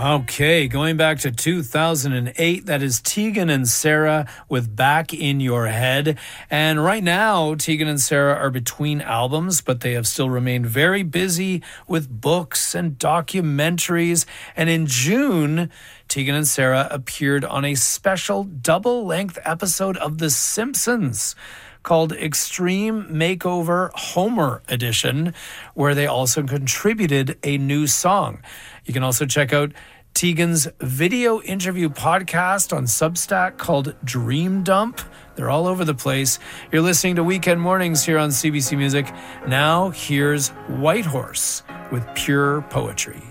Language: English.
Okay, going back to 2008, that is Tegan and Sara with Back in Your Head. And right now, Tegan and Sara are between albums, but they have still remained very busy with books and documentaries. And in June, Tegan and Sara appeared on a special double-length episode of The Simpsons called Extreme Makeover Homer Edition, where they also contributed a new song. You can also check out Tegan's video interview podcast on Substack called Dream Dump. They're all over the place. You're listening to Weekend Mornings here on CBC Music. Now, here's Whitehorse with Pure Poetry.